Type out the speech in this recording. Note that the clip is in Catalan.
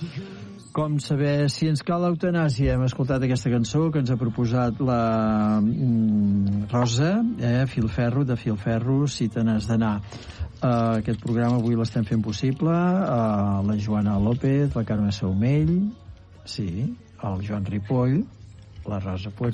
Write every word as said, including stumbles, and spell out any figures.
Com saber si ens cal l'eutanàsia? Hem escoltat aquesta cançó que ens ha proposat la mm, Rosa, eh, Filferro, de Filferro, si te n'has d'anar. Uh, aquest programa avui l'estem fent possible, uh, la Joana López, la Carme Saumell, sí, el Joan Ripoll, la Rosa Puig,